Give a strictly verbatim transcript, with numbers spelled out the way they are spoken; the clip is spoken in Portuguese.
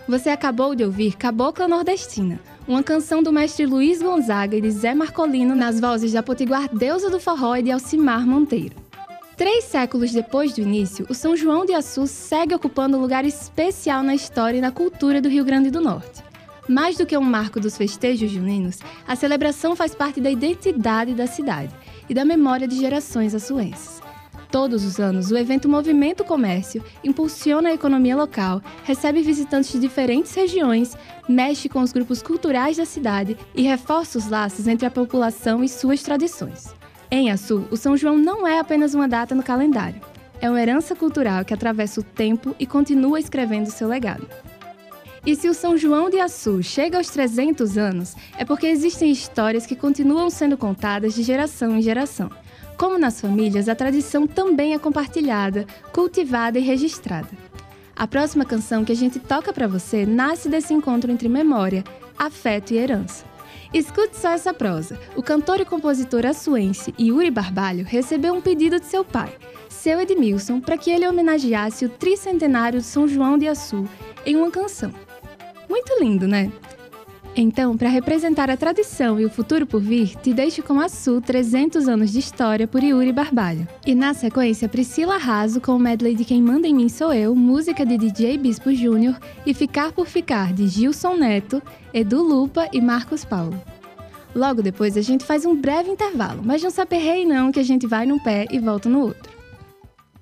Você acabou de ouvir Cabocla Nordestina, uma canção do mestre Luiz Gonzaga e de Zé Marcolino nas vozes da potiguar Deusa do Forró e de Alcimar Monteiro. Três séculos depois do início, o São João de Açu segue ocupando um lugar especial na história e na cultura do Rio Grande do Norte. Mais do que um marco dos festejos juninos, a celebração faz parte da identidade da cidade e da memória de gerações açuenses. Todos os anos, o evento movimenta o comércio, impulsiona a economia local, recebe visitantes de diferentes regiões, mexe com os grupos culturais da cidade e reforça os laços entre a população e suas tradições. Em Açu, o São João não é apenas uma data no calendário. É uma herança cultural que atravessa o tempo e continua escrevendo seu legado. E se o São João de Açu chega aos trezentos anos, é porque existem histórias que continuam sendo contadas de geração em geração. Como nas famílias, a tradição também é compartilhada, cultivada e registrada. A próxima canção que a gente toca para você nasce desse encontro entre memória, afeto e herança. Escute só essa prosa. O cantor e compositor açuense Yuri Barbalho recebeu um pedido de seu pai, seu Edmilson, para que ele homenageasse o tricentenário de São João de Açu em uma canção. Muito lindo, né? Então, para representar a tradição e o futuro por vir, te deixo com Açu, trezentos anos de história, por Yuri Barbalho. E na sequência, Priscila Raso com o medley de Quem Manda em Mim Sou Eu, música de D J Bispo Júnior e Ficar por Ficar, de Gilson Neto, Edu Lupa e Marcos Paulo. Logo depois a gente faz um breve intervalo, mas não se aperreie não que a gente vai num pé e volta no outro.